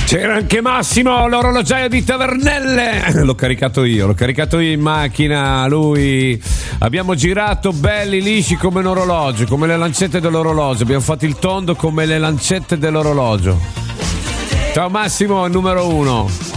C'era anche Massimo, l'orologiaio di Tavernelle. L'ho caricato io in macchina. Lui, abbiamo girato belli lisci come un orologio, come le lancette dell'orologio. Abbiamo fatto il tondo come le lancette dell'orologio. Ciao Massimo, il numero 1.